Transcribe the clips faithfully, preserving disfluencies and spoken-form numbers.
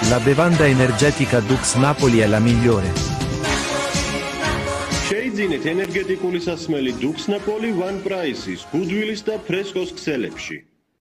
La bevanda energetica Dux Napoli è la migliore. შეიძინეთ ენერგეტიკული სასმელი Dux Napoli One Price-ის, გუდვილის და ფრესკოს ქსელებში.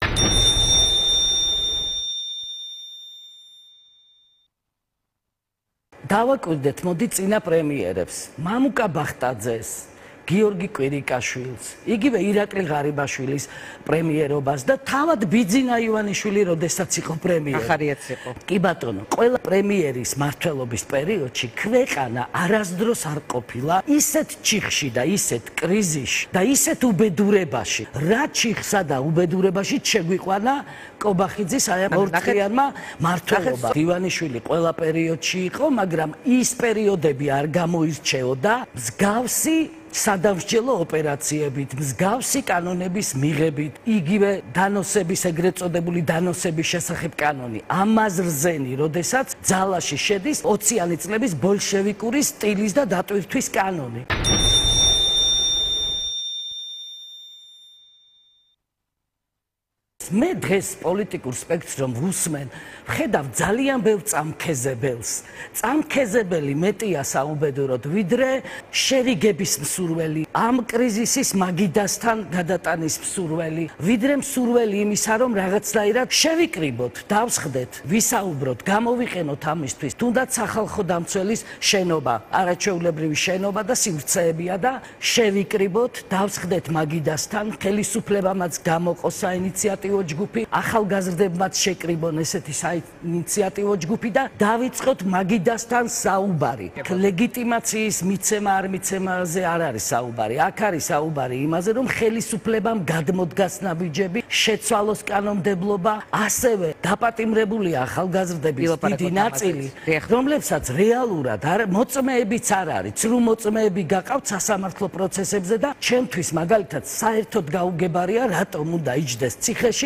დავაკვირდეთ, მოდი წინა პრემიერებს. მამუკა ბახტაძეს, გიორგი კვირიკაშვილს, იგივე ირაკლი ღარიბაშვილის პრემიერობას და თავად ბიძინა ივანიშვილი, როდესაც იყო პრემიერი. ახარიაც იყო. კი ბატონო, ყველა პრემიერის მმართველობის პერიოდში ქვეყანა არასდროს არ ყოფილა ისეთ ჩიხში და ისეთ კრიზისში და ისეთ უბედურებაში. რა ჩიხსა და უბედურებაში შეგვიყვანა კობახიძის აი ამ ორწლიანმა მმართველობა. ივანიშვილი ყველა პერიოდში იყო, მაგრამ ის პერიოდები არ გამოირჩეოდა მსგავსი სადამსჯელო ოპერაციებით, მსგავსი კანონების მიღებით, იგივე დანოსების, ეგრეთ წოდებული დანოსების შესახებ კანონი. ამაზრზენი, როდესაც ძალაში შედის ოციანი წლების ბოლშევიკური სტილის და დატვირთვის კანონი. მე დღეს პოლიტიკურ სპექტრს რომ ვუსმენ, ვხედავ ძალიან ბევრ წამქეზებელს. წამქეზებელი მეტია საუბედუროდ, ვიდრე შერიგების მსურველი, ამ კრიზისის მაგიდასთან გადატანის მსურველი, ვიდრე მსურველი იმისა, რომ რაღაცნაირად შევიკრიბოთ, დავსხდეთ, ვისაუბროთ, გამოვიყენოთ ამისთვის, თუნდაც სახალხო დამცველის შენობა, არაჩვეულებრივი შენობა და სივრცეებია და შევიკრიბოთ, დავსხდეთ მაგიდასთან, ხელისუფლებამაც გამოყო საინიციატივო ჯგუფი, ახალგაზრდებმაც შეკრიბონ ესეთი საინიციატივო ჯგუფი და დავიწყოთ მაგიდასთან საუბარი. ლეგიტიმაციის მიცემა არ მიცემაზე არ არის საუბარი. აქ არის საუბარი იმაზე, რომ ხელისუფლებამ გადმოდგას ნაბიჯები, შეცვალოს კანონმდებლობა, ასევე დაპატიმრებულია ახალგაზრდების დიდი ნაწილი, რომლებსაც რეალურად მოწმეებიც არ არის. ცრუ მოწმეები გაყავთ სასამართლო პროცესებზე და ჩემთვის მაგალითად საერთოდ გაუგებარია, რატომ უნდა იჯდეს ციხეში